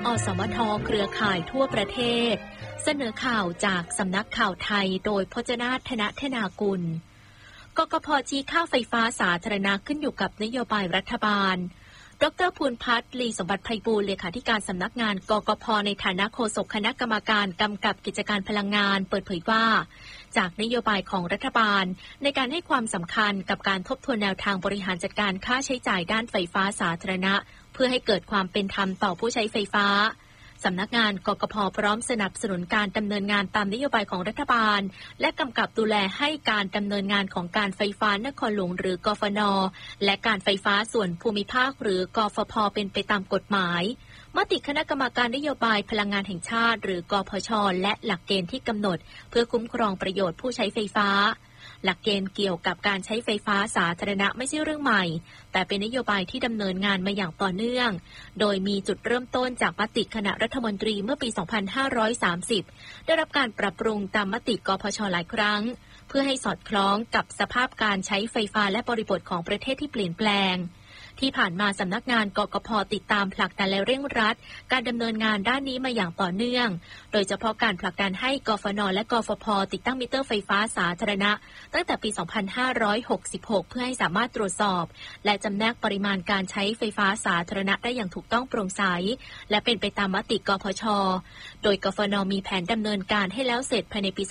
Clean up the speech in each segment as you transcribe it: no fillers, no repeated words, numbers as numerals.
อสมทเครือข่ายทั่วประเทศเสนอข่าวจากสำนักข่าวไทยโดยพจนาถ ธนธนากุลกกพ.ชี้ค่าไฟฟ้าสาธารณะขึ้นอยู่กับนโยบายรัฐบาลดร.ภูลพัฒน์ ลีสมบัติไพบูลย์เลขาธิการสำนักงานกกพ.ในฐานะโฆษกคณะกรรมการกำกับกิจการพลังงานเปิดเผยว่าจากนโยบายของรัฐบาลในการให้ความสำคัญกับการทบทวนแนวทางบริหารจัดการค่าใช้จ่ายด้านไฟฟ้าสาธารณะเพื่อให้เกิดความเป็นธรรมต่อผู้ใช้ไฟฟ้าสำนักงานกกพ.พร้อมสนับสนุนการดำเนินงานตามนโยบายของรัฐบาลและกำกับดูแลให้การดำเนินงานของการไฟฟ้านครหลวงหรือกฟน.และการไฟฟ้าส่วนภูมิภาคหรือกฟผ.เป็นไปตามกฎหมายมติคณะกรรมการนโยบายพลังงานแห่งชาติหรือกพช.และหลักเกณฑ์ที่กำหนดเพื่อคุ้มครองประโยชน์ผู้ใช้ไฟฟ้าหลักเกณฑ์เกี่ยวกับการใช้ไฟฟ้าสาธารณะไม่ใช่เรื่องใหม่แต่เป็นนโยบายที่ดำเนินงานมาอย่างต่อเนื่องโดยมีจุดเริ่มต้นจากมติคณะรัฐมนตรีเมื่อปี 2530 ได้รับการปรับปรุงตามมติกพช.หลายครั้งเพื่อให้สอดคล้องกับสภาพการใช้ไฟฟ้าและบริบทของประเทศที่เปลี่ยนแปลงที่ผ่านมาสำนักงานกกพ.ติดตามผลักดันและเร่งรัดการดำเนินงานด้านนี้มาอย่างต่อเนื่องโดยเฉพาะการผลักดันให้กฟน.และกฟผ.ติดตั้งมิเตอร์ไฟฟ้าสาธารณะตั้งแต่ปี 2566 เพื่อให้สามารถตรวจสอบและจำแนกปริมาณการใช้ไฟฟ้าสาธารณะได้อย่างถูกต้องโปร่งใสและเป็นไปตามมติกพช.โดยกฟน.มีแผนดำเนินการให้แล้วเสร็จภายในปี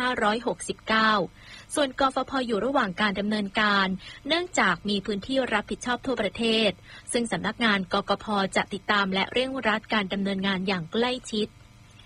2569 ส่วนกฟผ.อยู่ระหว่างการดำเนินการเนื่องจากมีพื้นที่รับผิดชอบทั่วประเทศซึ่งสำนักงานกกพ.จะติดตามและเร่งรัดการดำเนินงานอย่างใกล้ชิด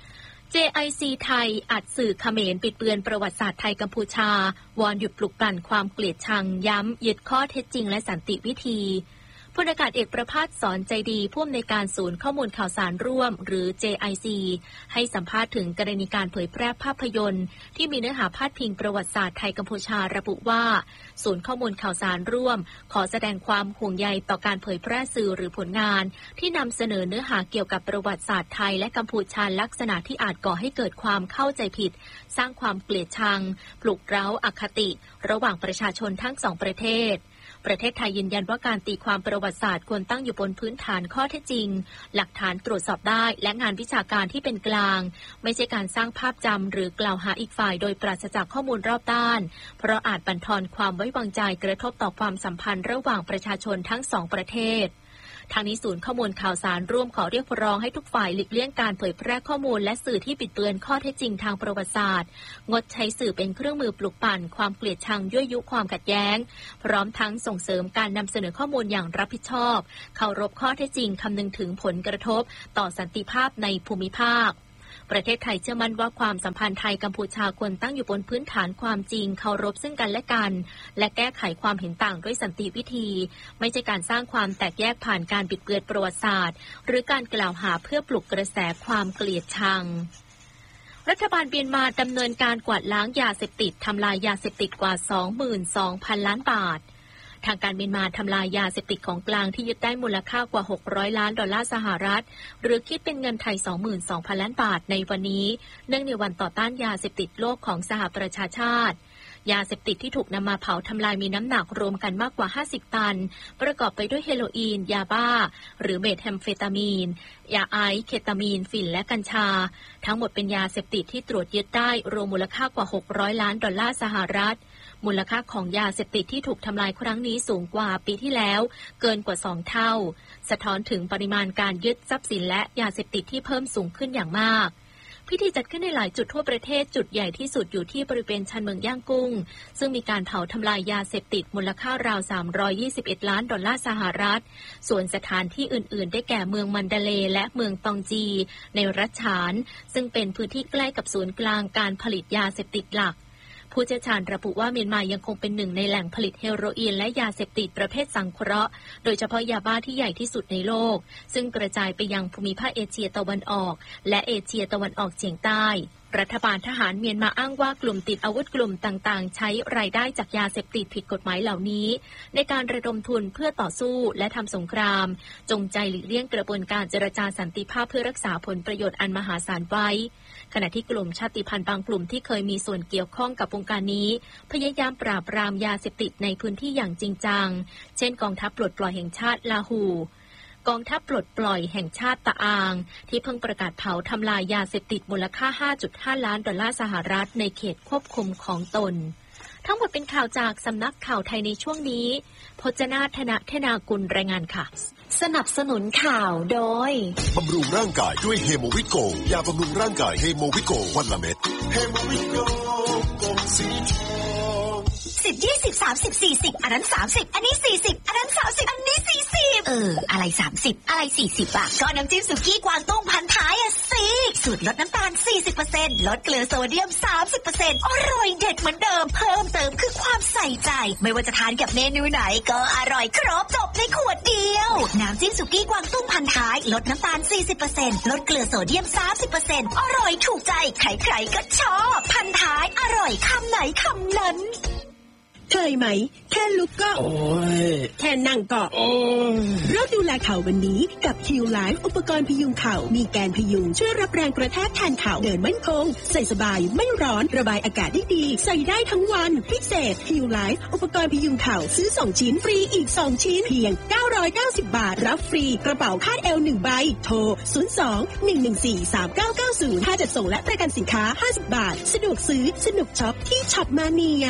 JIC ไทยอัดสื่อเขมรปิดเบือนประวัติศาสตร์ไทยกัมพูชาวอนหยุดปลุกปั่นความเกลียดชังย้ำยึดข้อเท็จจริงและสันติวิธีพลอากาศเอกประภาสสอนใจดีผู้อำนวยการศูนย์ข้อมูลข่าวสารร่วมหรือ JIC ให้สัมภาษณ์ถึงกรณีการเผยแพร่ภาพยนตร์ที่มีเนื้อหาพาดพิงประวัติศาสตร์ไทยกัมพูชาระบุว่าศูนย์ข้อมูลข่าวสารร่วมขอแสดงความห่วงใยต่อการเผยแพร่สื่อหรือผลงานที่นำเสนอเนื้อหาเกี่ยวกับประวัติศาสตร์ไทยและกัมพูชาลักษณะที่อาจก่อให้เกิดความเข้าใจผิดสร้างความเกลียดชังปลุกเร้าอคติระหว่างประชาชนทั้งสองประเทศไทยยืนยันว่าการตีความประวัติศาสตร์ควรตั้งอยู่บนพื้นฐานข้อเท็จจริงหลักฐานตรวจสอบได้และงานวิชาการที่เป็นกลางไม่ใช่การสร้างภาพจำหรือกล่าวหาอีกฝ่ายโดยปราศจากข้อมูลรอบด้านเพราะอาจบั่นทอนความไว้วางใจกระทบต่อความสัมพันธ์ระหว่างประชาชนทั้งสองประเทศทางนี้ศูนย์ข้อมูลข่าวสารร่วมขอเรียกร้องให้ทุกฝ่ายหลีกเลี่ยงการเผยแพร่ข้อมูลและสื่อที่บิดเบือนข้อเท็จจริงทางประวัติศาสตร์งดใช้สื่อเป็นเครื่องมือปลุกปั่นความเกลียดชังยั่วยุความขัดแย้งพร้อมทั้งส่งเสริมการนำเสนอข้อมูลอย่างรับผิดชอบเคารพข้อเท็จจริงคำนึงถึงผลกระทบต่อสันติภาพในภูมิภาคประเทศไทยเชื่อมั่นว่าความสัมพันธ์ไทยกัมพูชาควรตั้งอยู่บนพื้นฐานความจริงเคารพซึ่งกันและกันและแก้ไขความเห็นต่างด้วยสันติวิธีไม่ใช่การสร้างความแตกแยกผ่านการบิดเบือนประวัติศาสตร์หรือการกล่าวหาเพื่อปลุกกระแสความเกลียดชังรัฐบาลเมียนมาดำเนินการกวาดล้างยาเสพติดทำลายยาเสพติดกว่า 22,000 ล้านบาททางการเมียนมาทำลายยาเสพติดของกลางที่ยึดได้มูลค่ากว่า$600 ล้านสหรัฐหรือคิดเป็นเงินไทย 22,000 ล้านบาทในวันนี้เนื่องในวันต่อต้านยาเสพติดโลกของสหประชาชาติยาเสพติดที่ถูกนำมาเผาทำลายมีน้ำหนักรวมกันมากกว่า50ตันประกอบไปด้วยเฮโรอีนยาบ้าหรือเมทแอมเฟตามีนยาไอซ์เคตามีนฝิ่นและกัญชาทั้งหมดเป็นยาเสพติดที่ตรวจยึดได้รวมมูลค่ากว่า$600 ล้านสหรัฐมูลค่าของยาเสพติดที่ถูกทำลายครั้งนี้สูงกว่าปีที่แล้วเกินกว่า2เท่าสะท้อนถึงปริมาณการยึดทรัพย์สินและยาเสพติดที่เพิ่มสูงขึ้นอย่างมากพิธีจัดขึ้นในหลายจุดทั่วประเทศจุดใหญ่ที่สุดอยู่ที่บริเวณชานเมืองย่างกุ้งซึ่งมีการเผาทำลายยาเสพติดมูลค่าราว$321 ล้านสหรัฐส่วนสถานที่อื่นๆได้แก่เมืองมันดาเลย์และเมืองตองจีในรัฐฉานซึ่งเป็นพื้นที่ใกล้กับศูนย์กลางการผลิตยาเสพติดหลักผู้เชี่ยวชาญระบุว่าเมียนมายังคงเป็นหนึ่งในแหล่งผลิตเฮโรอีนและยาเสพติดประเภทสังเคราะห์โดยเฉพาะยาบ้าที่ใหญ่ที่สุดในโลกซึ่งกระจายไปยังภูมิภาคเอเชียตะวันออกและเอเชียตะวันออกเฉียงใต้รัฐบาลทหารเมียนมาอ้างว่ากลุ่มติดอาวุธกลุ่มต่างๆใช้รายได้จากยาเสพติดผิดกฎหมายเหล่านี้ในการระดมทุนเพื่อต่อสู้และทำสงครามจงใจหลีกเลี่ยงกระบวนการเจรจาสันติภาพเพื่อรักษาผลประโยชน์อันมหาศาลไว้ขณะที่กลุ่มชาติพันธุ์บางกลุ่มที่เคยมีส่วนเกี่ยวข้องกับวงการนี้พยายามปราบปรามยาเสพติดในพื้นที่อย่างจริงจังเช่นกองทัพปลดปล่อยแห่งชาติลาหูกองทัพปลดปล่อยแห่งชาติตะอางที่เพิ่งประกาศเผาทำลายยาเสพติดมูลค่า 5.5 ล้านดอลลาร์สหรัฐในเขตควบคุมของตนทั้งหมดเป็นข่าวจากสำนักข่าวไทยในช่วงนี้พจนาธนเทนากุลรายงานค่ะสนับสนุนข่าวโดยบำรุงร่างกายด้วยเฮโมวิโกยาบำรุงร่างกายเฮโมวิโกวันละเม็ดเฮโมวิโกกงสีทอง 10 20 30 40อันนั้น30อันนี้40อันนั้น30อันนี้40อะไร30อะไร40อ่ะก็น้ำจิ้มสุกี้กวางตุ้งพันท้ายอ่ะสิสูตรลดน้ำตาล 40% ลดเกลือโซเดียม 30% อร่อยเด็ดเหมือนเดิมเพิ่มเติมคือความใส่ใจไม่ว่าจะทานกับเมนูไหนก็อร่อยครบจบในขวดเดียวน้ำจิ้มสุกี้กวางตุ้งพันท้ายลดน้ำตาล 40% ลดเกลือโซเดียม 30% อร่อยถูกใจใครๆก็ชอบพันท้ายอร่อยคำไหนคำนั้นเคยไหมแค่ลุกก็โอ้ยแค่นั่งก็โอ้ยเราดูแลเข่าวันนี้กับ Q-Life อุปกรณ์พยุงเข่ามีแกนพยุงช่วยรับแรงกระแทกแทนเข่าเดินมั่นคงใส่สบายไม่ร้อนระบายอากาศได้ดีใส่ได้ทั้งวันพิเศษ Q-Life อุปกรณ์พยุงเข่าซื้อ2ชิ้นฟรีอีก2ชิ้นเพียง990 บาทรับฟรีกระเป๋าคาดเอว1ใบโทร02-114-3990ค่าจัดส่งและประกันสินค้า50 บาทสะดวกซื้อสนุกช็อปที่ช็อปมาเนีย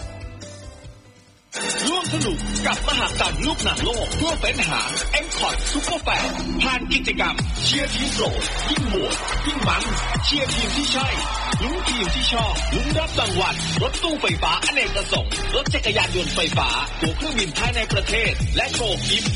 ร่วมสนุกกับมหกรรมลูกหนังโลกเพื่อเฟ้นหา M-Cot Super Fan ผ่านกิจกรรมเชียร์ทีมโปรดยิ่งโหวตยิ่งมันเชียร์ทีมที่ใช่ลุ้นทีมที่ชอบลุ้นรับรางวัลรถตู้ไฟฟ้าอเนกประสงค์รถจักรยานยนต์ไฟฟ้าตั๋วเครื่องบินภายในประเทศและโชว์กิฟต์